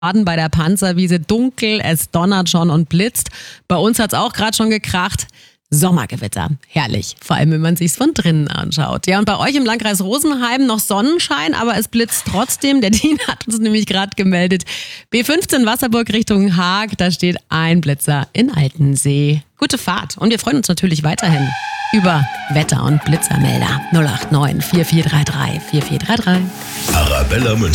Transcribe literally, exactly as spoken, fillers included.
Baden bei der Panzerwiese, dunkel, es donnert schon und blitzt. Bei uns hat es auch gerade schon gekracht. Sommergewitter, herrlich, vor allem wenn man sich's von drinnen anschaut. Ja, und bei euch im Landkreis Rosenheim noch Sonnenschein, aber es blitzt trotzdem. Der Dean hat uns nämlich gerade gemeldet. B fünfzehn Wasserburg Richtung Haag, da steht ein Blitzer in Altensee. Gute Fahrt und wir freuen uns natürlich weiterhin über Wetter- und Blitzermelder null acht neun vier vier drei drei vier vier drei drei. Arabella München.